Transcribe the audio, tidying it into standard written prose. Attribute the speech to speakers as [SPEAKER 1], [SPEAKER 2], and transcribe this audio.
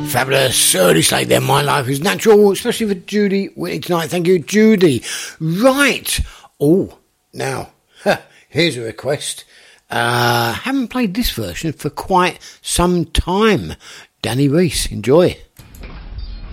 [SPEAKER 1] Fabulous. Early Slate there, My Life is Natural, especially for Judy Whitney tonight. Thank you, Judy. Right. Oh, now, here's a request. Haven't played this version for quite some time. Danny Reese, enjoy.